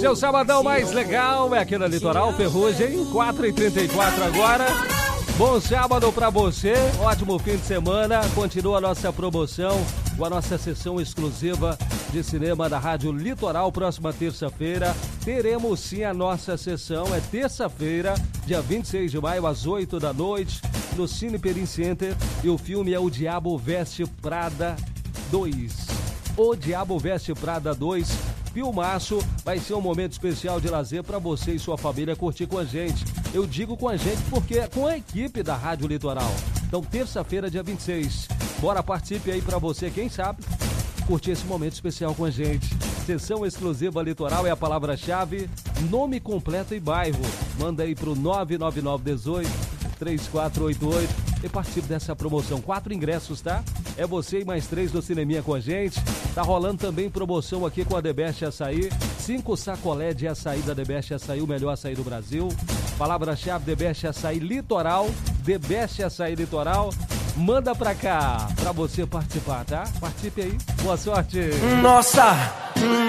Seu sabadão mais legal é aqui na Litoral Ferrugem, 4h34 agora. Bom sábado pra você, ótimo fim de semana. Continua a nossa promoção com a nossa sessão exclusiva de cinema da Rádio Litoral. Próxima terça-feira teremos sim a nossa sessão. É terça-feira, dia 26 de maio, às 8 da noite, no Cine Perim Center. E o filme é O Diabo Veste Prada 2. O Diabo Veste Prada 2. Filmaço, vai ser um momento especial de lazer para você e sua família curtir com a gente. Eu digo com a gente porque é com a equipe da Rádio Litoral. Então, terça-feira, dia 26. Bora, participe aí para você, quem sabe, curtir esse momento especial com a gente. Sessão exclusiva Litoral é a palavra-chave, nome completo e bairro. Manda aí pro 99918-3488 e participe dessa promoção. 4 ingressos, tá? É você e mais 3 do Cineminha com a gente. Tá rolando também promoção aqui com a The Best Açaí. 5 sacolé de açaí da The Best Açaí, o melhor açaí do Brasil. Palavra-chave The Best Açaí Litoral. The Best Açaí Litoral. Manda pra cá pra você participar, tá? Participe aí. Boa sorte. Nossa!